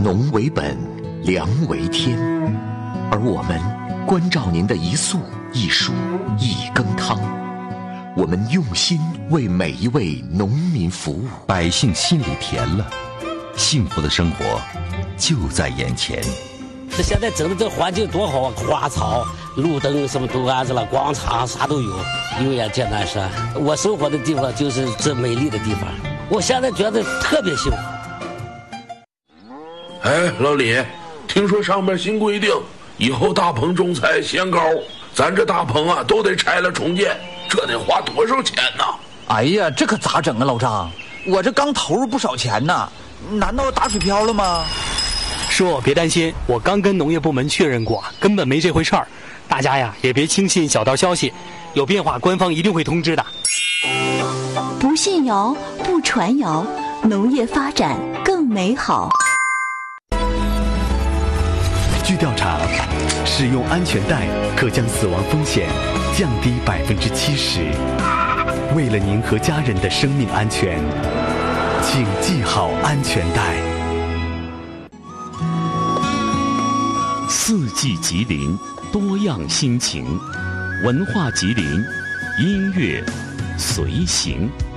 农为本，粮为天，而我们关照您的一粟一黍一羹汤，我们用心为每一位农民服务， 百姓心里甜了，幸福的生活就在眼前。 这现在整的这环境多好啊，花草、路灯什么都安置了，广场啥都有，油盐艰难山。我生活的地方就是这美丽的地方，我现在觉得特别幸福。 哎，老李，听说上面新规定，以后大棚种菜限高，咱这大棚啊都得拆了重建，这得花多少钱呢？ 哎呀，这可咋整啊，老张？我这刚投入不少钱呢，难道打水漂了吗？ 叔，别担心，我刚跟农业部门确认过，根本没这回事儿。大家呀，也别轻信小道消息，有变化官方一定会通知的。 不信谣，不传谣，农业发展更美好。 据调查，使用安全带可将死亡风险降低70%。为了您和家人的生命安全，请系好安全带。 四季吉林，多样心情，文化吉林，音乐随行。